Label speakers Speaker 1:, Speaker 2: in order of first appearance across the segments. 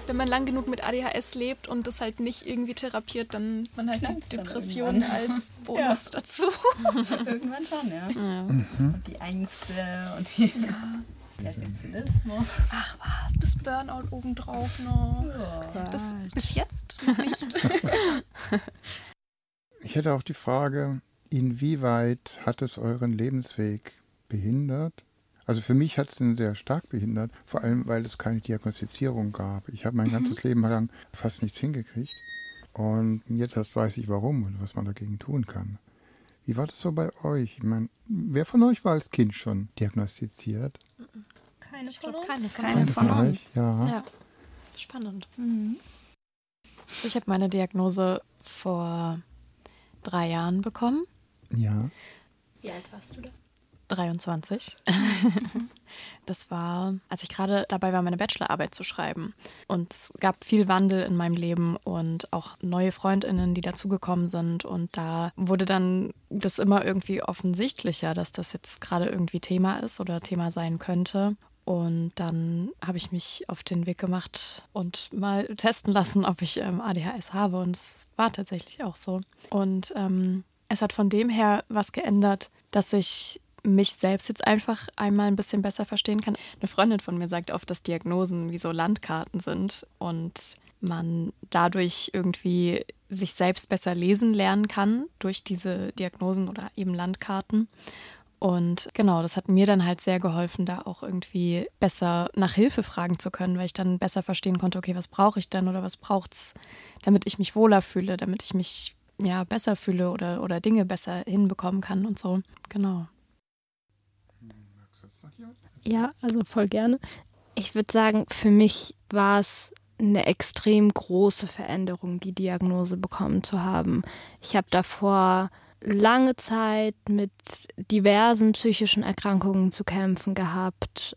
Speaker 1: wenn man lang genug mit ADHS lebt und das halt nicht irgendwie therapiert, dann man halt die Depression als Bonus dazu.
Speaker 2: Irgendwann schon, ja. Und die Ängste und die Perfektionismus.
Speaker 1: Ach was, das Burnout obendrauf noch. Ja. Das bis jetzt noch nicht.
Speaker 3: Ich hätte auch die Frage, inwieweit hat es euren Lebensweg behindert? Also für mich hat es ihn sehr stark behindert, vor allem weil es keine Diagnostizierung gab. Ich habe mein ganzes Leben lang fast nichts hingekriegt und jetzt erst weiß ich warum und was man dagegen tun kann. Wie war das so bei euch? Ich meine, wer von euch war als Kind schon diagnostiziert?
Speaker 2: Keine
Speaker 3: von uns.
Speaker 4: Ja. Spannend. Ich habe meine Diagnose vor 3 Jahren bekommen.
Speaker 3: Ja.
Speaker 4: Wie alt warst du da? 23. Das war, als ich gerade dabei war, meine Bachelorarbeit zu schreiben. Und es gab viel Wandel in meinem Leben und auch neue FreundInnen, die dazugekommen sind. Und da wurde dann das immer irgendwie offensichtlicher, dass das jetzt gerade irgendwie Thema ist oder Thema sein könnte. Und dann habe ich mich auf den Weg gemacht und mal testen lassen, ob ich ADHS habe. Und es war tatsächlich auch so. Und es hat von dem her was geändert, dass ich mich selbst jetzt einfach einmal ein bisschen besser verstehen kann. Eine Freundin von mir sagt oft, dass Diagnosen wie so Landkarten sind und man dadurch irgendwie sich selbst besser lesen lernen kann durch diese Diagnosen oder eben Landkarten. Und genau, das hat mir dann halt sehr geholfen, da auch irgendwie besser nach Hilfe fragen zu können, weil ich dann besser verstehen konnte, okay, was brauche ich denn oder was braucht's, damit ich mich wohler fühle, damit ich mich besser fühle oder Dinge besser hinbekommen kann und so. Genau.
Speaker 5: Ja, also voll gerne. Ich würde sagen, für mich war es eine extrem große Veränderung, die Diagnose bekommen zu haben. Ich habe davor lange Zeit mit diversen psychischen Erkrankungen zu kämpfen gehabt,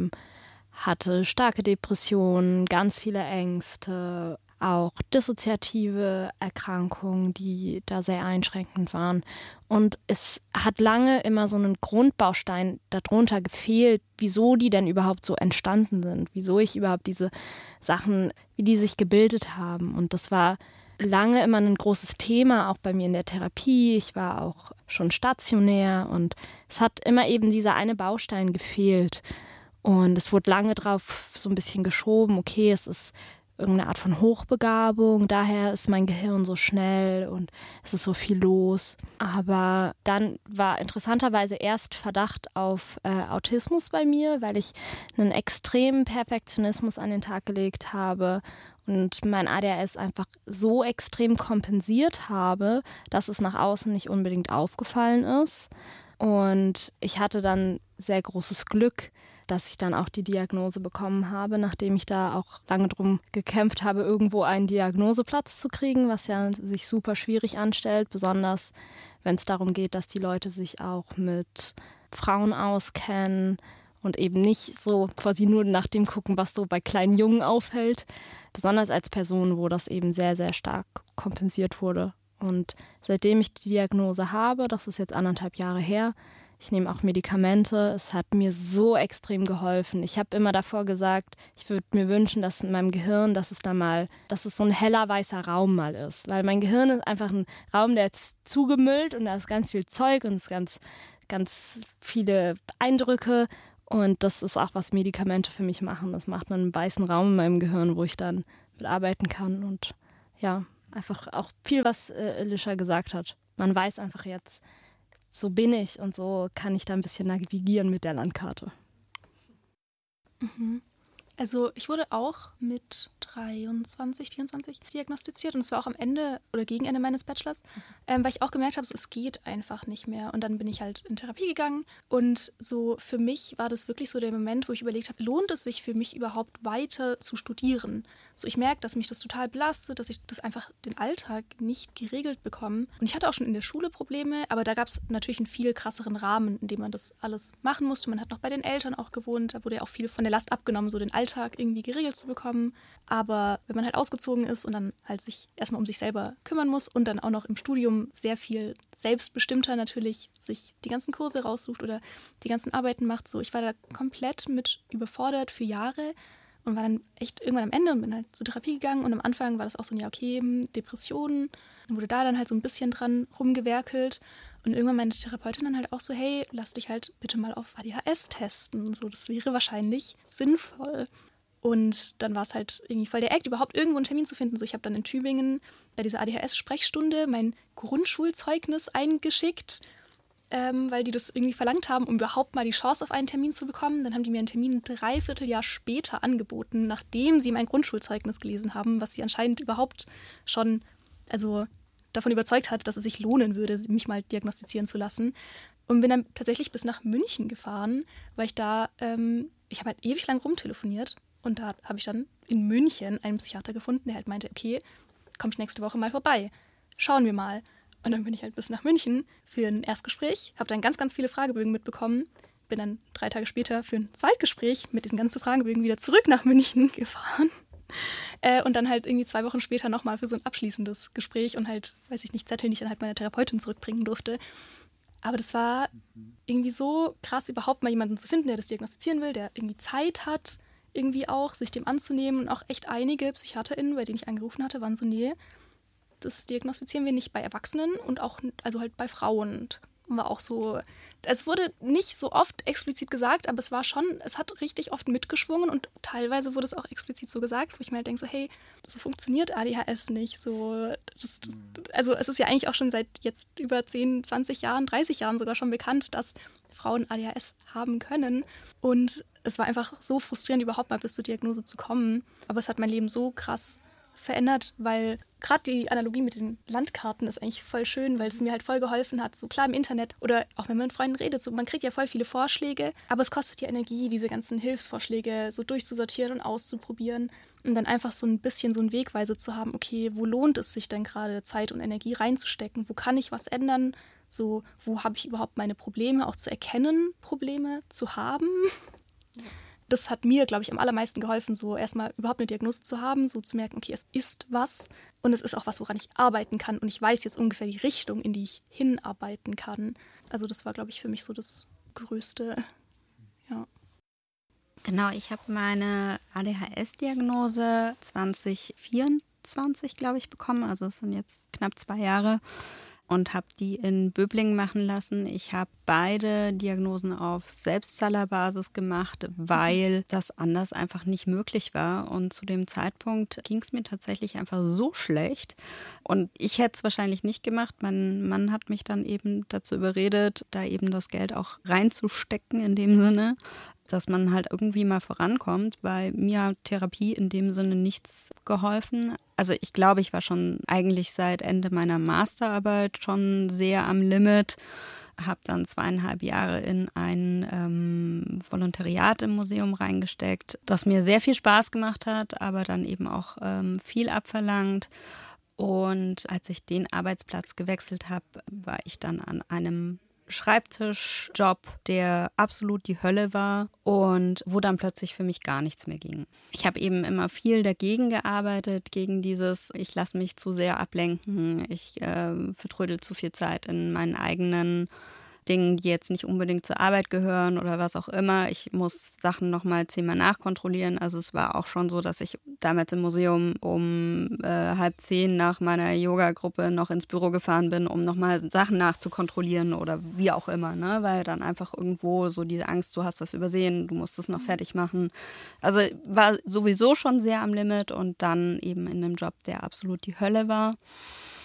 Speaker 5: hatte starke Depressionen, ganz viele Ängste, auch dissoziative Erkrankungen, die da sehr einschränkend waren. Und es hat lange immer so einen Grundbaustein darunter gefehlt, wieso die denn überhaupt so entstanden sind, wieso ich überhaupt diese Sachen, wie die sich gebildet haben. Und das war lange immer ein großes Thema, auch bei mir in der Therapie. Ich war auch schon stationär und es hat immer eben dieser eine Baustein gefehlt. Und es wurde lange drauf so ein bisschen geschoben, okay, es ist irgendeine Art von Hochbegabung, daher ist mein Gehirn so schnell und es ist so viel los. Aber dann war interessanterweise erst Verdacht auf Autismus bei mir, weil ich einen extremen Perfektionismus an den Tag gelegt habe und mein ADHS einfach so extrem kompensiert habe, dass es nach außen nicht unbedingt aufgefallen ist. Und ich hatte dann sehr großes Glück, dass ich dann auch die Diagnose bekommen habe, nachdem ich da auch lange drum gekämpft habe, irgendwo einen Diagnoseplatz zu kriegen, was ja sich super schwierig anstellt, besonders wenn es darum geht, dass die Leute sich auch mit Frauen auskennen und eben nicht so quasi nur nach dem gucken, was so bei kleinen Jungen auffällt, besonders als Person, wo das eben sehr, sehr stark kompensiert wurde. Und seitdem ich die Diagnose habe, das ist jetzt 1,5 Jahre her, ich nehme auch Medikamente. Es hat mir so extrem geholfen. Ich habe immer davor gesagt, ich würde mir wünschen, dass in meinem Gehirn, dass es so ein heller weißer Raum mal ist. Weil mein Gehirn ist einfach ein Raum, der ist zugemüllt und da ist ganz viel Zeug und es ist ganz, ganz viele Eindrücke. Und das ist auch, was Medikamente für mich machen. Das macht einen weißen Raum in meinem Gehirn, wo ich dann mitarbeiten kann. Und ja, einfach auch viel, was Alicia gesagt hat. Man weiß einfach jetzt, so bin ich und so kann ich da ein bisschen navigieren mit der Landkarte.
Speaker 1: Also ich wurde auch mit 23, 24 diagnostiziert und es war auch am Ende oder gegen Ende meines Bachelors, weil ich auch gemerkt habe, so, es geht einfach nicht mehr. Und dann bin ich halt in Therapie gegangen und so für mich war das wirklich so der Moment, wo ich überlegt habe, lohnt es sich für mich überhaupt weiter zu studieren? So, ich merke, dass mich das total belastet, dass ich das einfach den Alltag nicht geregelt bekomme. Und ich hatte auch schon in der Schule Probleme, aber da gab es natürlich einen viel krasseren Rahmen, in dem man das alles machen musste. Man hat noch bei den Eltern auch gewohnt, da wurde ja auch viel von der Last abgenommen, so den Alltag irgendwie geregelt zu bekommen. Aber wenn man halt ausgezogen ist und dann halt sich erstmal um sich selber kümmern muss und dann auch noch im Studium sehr viel selbstbestimmter natürlich sich die ganzen Kurse raussucht oder die ganzen Arbeiten macht, so, ich war da komplett mit überfordert für Jahre. und war dann echt irgendwann am Ende und bin halt zur Therapie gegangen und am Anfang war das auch so, ja okay, Depressionen, und wurde da dann halt so ein bisschen dran rumgewerkelt und irgendwann meinte die Therapeutin dann halt auch so, hey, lass dich halt bitte mal auf ADHS testen, so, das wäre wahrscheinlich sinnvoll. Und dann war es halt irgendwie voll der Act, überhaupt irgendwo einen Termin zu finden. So, ich habe dann in Tübingen bei dieser ADHS-Sprechstunde mein Grundschulzeugnis eingeschickt, weil die das irgendwie verlangt haben, um überhaupt mal die Chance auf einen Termin zu bekommen. Dann haben die mir einen Termin ein Dreivierteljahr später angeboten, nachdem sie mein Grundschulzeugnis gelesen haben, was sie anscheinend überhaupt schon, also davon überzeugt hat, dass es sich lohnen würde, mich mal diagnostizieren zu lassen. Und bin dann tatsächlich bis nach München gefahren, weil ich da, ich habe halt ewig lang rumtelefoniert. Und da habe ich dann in München einen Psychiater gefunden, der halt meinte, okay, komm ich nächste Woche mal vorbei. Schauen wir mal. Und dann bin ich halt bis nach München für ein Erstgespräch, habe dann ganz, ganz viele Fragebögen mitbekommen, bin dann 3 Tage später für ein Zweitgespräch mit diesen ganzen Fragebögen wieder zurück nach München gefahren. Und dann halt irgendwie 2 Wochen später nochmal für so ein abschließendes Gespräch und halt, weiß ich nicht, Zettel, die ich dann halt meiner Therapeutin zurückbringen durfte. Aber das war irgendwie so krass, überhaupt mal jemanden zu finden, der das diagnostizieren will, der irgendwie Zeit hat, irgendwie auch, sich dem anzunehmen. Und auch echt einige PsychiaterInnen, bei denen ich angerufen hatte, waren so, nee, das diagnostizieren wir nicht bei Erwachsenen und auch, also halt bei Frauen. Und war auch so, es wurde nicht so oft explizit gesagt, aber es war schon, es hat richtig oft mitgeschwungen und teilweise wurde es auch explizit so gesagt, wo ich mir halt denke, so hey, so funktioniert ADHS nicht. So, also es ist ja eigentlich auch schon seit jetzt über 10, 20 Jahren, 30 Jahren sogar schon bekannt, dass Frauen ADHS haben können. Und es war einfach so frustrierend, überhaupt mal bis zur Diagnose zu kommen. Aber es hat mein Leben so krass verändert, weil gerade die Analogie mit den Landkarten ist eigentlich voll schön, weil es mir halt voll geholfen hat. So klar im Internet oder auch wenn man mit Freunden redet, so, man kriegt ja voll viele Vorschläge, aber es kostet ja Energie, diese ganzen Hilfsvorschläge so durchzusortieren und auszuprobieren und dann einfach so ein bisschen so einen Wegweise zu haben, okay, wo lohnt es sich denn gerade Zeit und Energie reinzustecken? Wo kann ich was ändern? So, wo habe ich überhaupt meine Probleme, auch zu erkennen, Probleme zu haben? Das hat mir, glaube ich, am allermeisten geholfen, so erstmal überhaupt eine Diagnose zu haben, so zu merken, okay, es ist was und es ist auch was, woran ich arbeiten kann und ich weiß jetzt ungefähr die Richtung, in die ich hinarbeiten kann. Also das war, glaube ich, für mich so das Größte, ja.
Speaker 2: Genau, ich habe meine ADHS-Diagnose 2024, glaube ich, bekommen, also es sind jetzt knapp 2 Jahre. Und habe die in Böblingen machen lassen. Ich habe beide Diagnosen auf Selbstzahlerbasis gemacht, weil das anders einfach nicht möglich war. Und zu dem Zeitpunkt ging es mir tatsächlich einfach so schlecht. Und ich hätte es wahrscheinlich nicht gemacht. Mein Mann hat mich dann eben dazu überredet, da eben das Geld auch reinzustecken in dem Sinne, dass man halt irgendwie mal vorankommt, weil mir hat Therapie in dem Sinne nichts geholfen. Also ich glaube, ich war schon eigentlich seit Ende meiner Masterarbeit schon sehr am Limit, habe dann 2,5 Jahre in ein Volontariat im Museum reingesteckt, das mir sehr viel Spaß gemacht hat, aber dann eben auch viel abverlangt. Und als ich den Arbeitsplatz gewechselt habe, war ich dann an einem Schreibtischjob, der absolut die Hölle war und wo dann plötzlich für mich gar nichts mehr ging. Ich habe eben immer viel dagegen gearbeitet, gegen dieses, ich lasse mich zu sehr ablenken, ich vertrödel zu viel Zeit in meinen eigenen Dingen, die jetzt nicht unbedingt zur Arbeit gehören oder was auch immer. Ich muss Sachen nochmal 10-mal nachkontrollieren. Also es war auch schon so, dass ich damals im Museum um 9:30 nach meiner Yoga-Gruppe noch ins Büro gefahren bin, um nochmal Sachen nachzukontrollieren oder wie auch immer, ne? Weil dann einfach irgendwo so diese Angst, du hast was übersehen, du musst es noch fertig machen. Also war sowieso schon sehr am Limit und dann eben in einem Job, der absolut die Hölle war.